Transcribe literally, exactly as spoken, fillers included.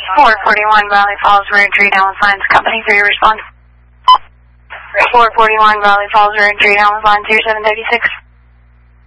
four forty-one Valley Falls, reentry down Lines Company for your response. four forty-one Valley Falls, reentry down Lines, zero seven eight six.